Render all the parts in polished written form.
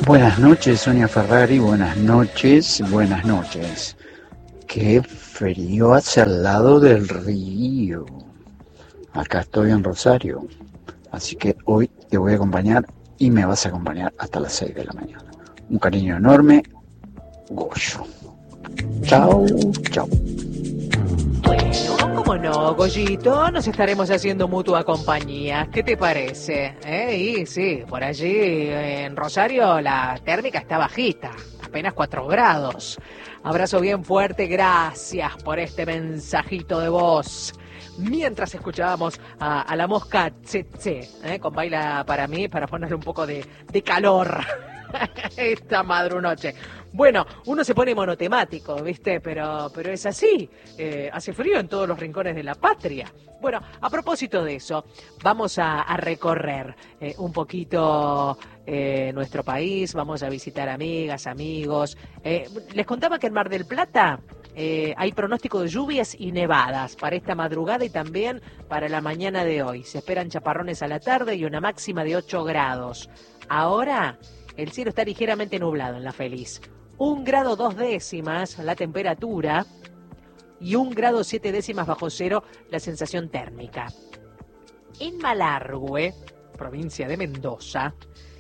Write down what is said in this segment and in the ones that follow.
Buenas noches, Sonia Ferrari, buenas noches, buenas noches. Qué frío hace al lado del río. Acá estoy en Rosario, así que hoy te voy a acompañar y me vas a acompañar hasta las 6 de la mañana. Un cariño enorme, Goyo. Chao, chao. Bueno, cómo no, Goyito, nos estaremos haciendo mutua compañía. ¿Qué te parece? Y sí, por allí en Rosario la térmica está bajita, apenas 4 grados. Abrazo bien fuerte, gracias por este mensajito de voz. Mientras escuchábamos a la mosca Tsetse, con Baila para mí, para ponerle un poco de calor esta madrunoche. Bueno, uno se pone monotemático, ¿viste? Pero es así. Hace frío en todos los rincones de la patria. Bueno, a propósito de eso, vamos a recorrer un poquito nuestro país, vamos a visitar amigas, amigos. Les contaba que en Mar del Plata hay pronóstico de lluvias y nevadas para esta madrugada y también para la mañana de hoy. Se esperan chaparrones a la tarde y una máxima de 8 grados. Ahora el cielo está ligeramente nublado en La Feliz. 1 grado 2 décimas la temperatura y 1 grado 7 décimas bajo cero la sensación térmica. En Malargüe, provincia de Mendoza,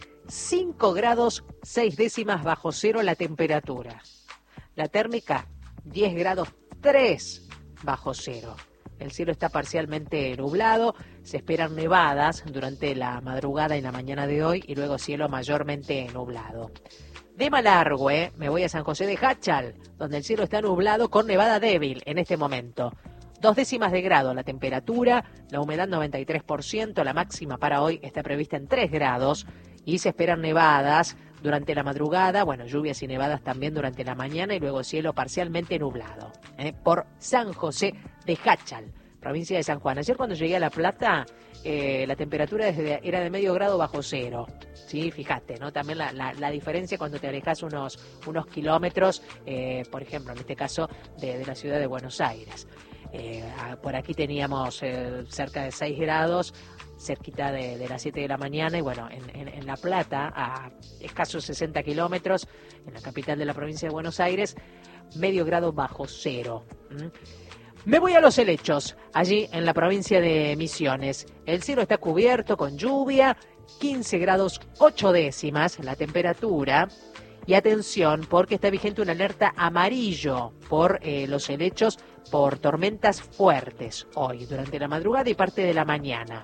5 grados 6 décimas bajo cero la temperatura. La térmica, 10 grados 3 bajo cero. El cielo está parcialmente nublado, se esperan nevadas durante la madrugada y la mañana de hoy y luego cielo mayormente nublado. De Malargüe me voy a San José de Jáchal, donde el cielo está nublado con nevada débil en este momento. 2 décimas de grado la temperatura, la humedad 93%, la máxima para hoy está prevista en 3 grados y se esperan nevadas durante la madrugada, bueno, lluvias y nevadas también durante la mañana y luego cielo parcialmente nublado, por San José de Jáchal, provincia de San Juan. Ayer cuando llegué a La Plata, la temperatura era de medio grado bajo cero. Sí, fíjate, ¿no? También la diferencia cuando te alejas unos kilómetros, por ejemplo, en este caso, de la ciudad de Buenos Aires. Por aquí teníamos cerca de 6 grados, cerquita de las 7 de la mañana, y bueno, en La Plata, a escasos 60 kilómetros, en la capital de la provincia de Buenos Aires, medio grado bajo cero. Me voy a Los Helechos, allí en la provincia de Misiones. El cielo está cubierto con lluvia, 15 grados 8 décimas la temperatura. Y atención, porque está vigente una alerta amarillo por Los Helechos por tormentas fuertes hoy, durante la madrugada y parte de la mañana.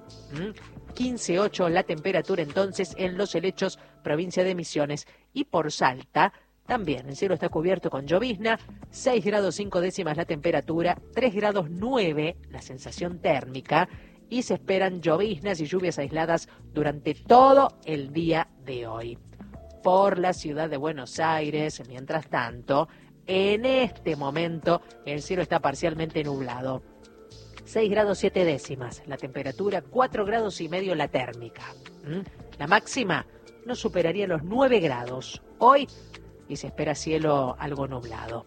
15,8 la temperatura entonces en Los Helechos, provincia de Misiones. Y por Salta, también el cielo está cubierto con llovizna, 6 grados 5 décimas la temperatura, 3 grados 9 la sensación térmica, y se esperan lloviznas y lluvias aisladas durante todo el día de hoy. Por la ciudad de Buenos Aires, mientras tanto, en este momento el cielo está parcialmente nublado. 6 grados 7 décimas la temperatura, 4 grados y medio la térmica. La máxima no superaría los 9 grados hoy y se espera cielo algo nublado.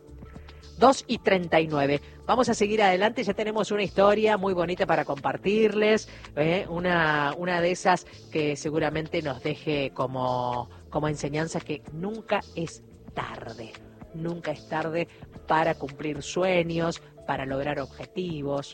2:39. Vamos a seguir adelante, ya tenemos una historia muy bonita para compartirles, una de esas que seguramente nos deje como enseñanza que nunca es tarde para cumplir sueños, para lograr objetivos,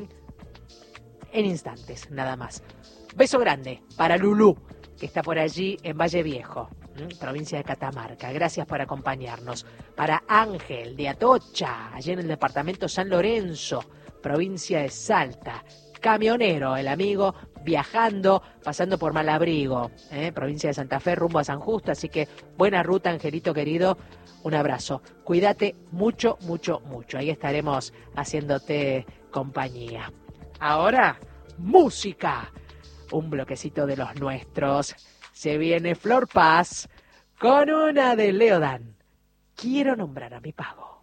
en instantes, nada más. Beso grande para Lulú, que está por allí en Valle Viejo, provincia de Catamarca. Gracias por acompañarnos. Para Ángel de Atocha, allí en el departamento San Lorenzo, provincia de Salta. Camionero, el amigo, viajando, pasando por Malabrigo, provincia de Santa Fe, rumbo a San Justo. Así que buena ruta, Angelito querido. Un abrazo. Cuídate mucho, mucho, mucho. Ahí estaremos haciéndote compañía. Ahora, música. Un bloquecito de los nuestros. Se viene Flor Paz con una de Leodan. Quiero nombrar a mi pago.